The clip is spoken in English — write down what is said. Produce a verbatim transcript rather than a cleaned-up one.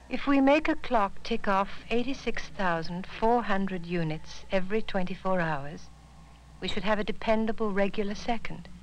If we make a clock tick off eighty-six thousand four hundred units every twenty-four hours, we should have a dependable regular second.